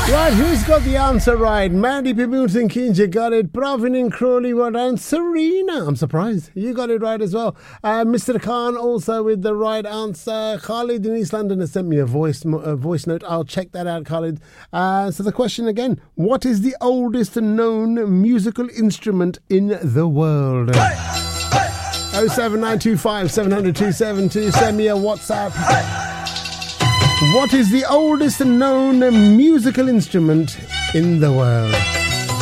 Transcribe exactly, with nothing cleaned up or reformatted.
Right, who's got the answer right? Mandy Piboots and Kinja got it. Pravin and Crowley were and Serena. I'm surprised. You got it right as well. Uh, Mister Khan also with the right answer. Khalid in East London has sent me a voice a voice note. I'll check that out, Khalid. Uh, so the question again, what is the oldest known musical instrument in the world? oh seven nine two five seven zero zero two seven two. Send me a WhatsApp. What is the oldest known musical instrument in the world?